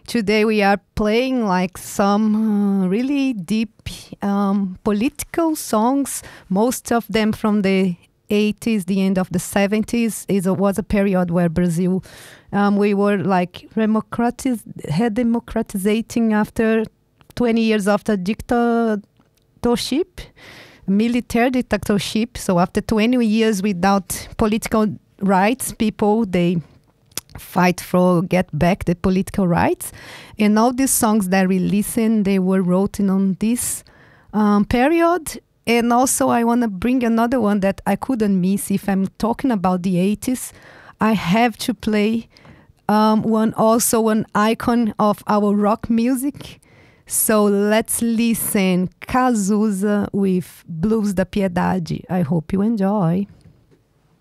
today we are playing like some really deep political songs, most of them from the 80s, the end of the 70s. Was a period where Brazil, we were like democratizing after 20 years after dictatorship, military dictatorship. So after 20 years without political rights, people, they fight for get back the political rights. And all these songs that we listen, they were written on this period. And also I want to bring another one that I couldn't miss. If I'm talking about the 80s, I have to play one icon of our rock music. So let's listen Cazuza with Blues da Piedade. I hope you enjoy.